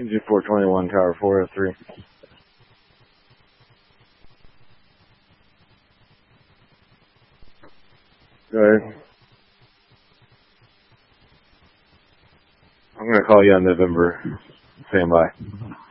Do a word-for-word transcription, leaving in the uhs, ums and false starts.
Engine four twenty-one, Tower four oh three. Go ahead. I'm going to call you on November. Stand by.